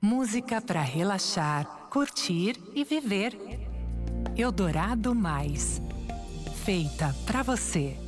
Música para relaxar, curtir e viver. Eldorado Mais. Feita para você.